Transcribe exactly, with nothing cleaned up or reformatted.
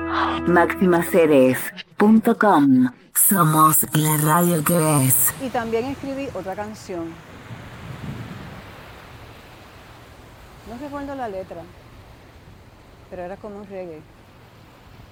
máxima ceres punto com. Somos la radio que ves. Y también escribí otra canción. No recuerdo la letra, pero era como un reggae.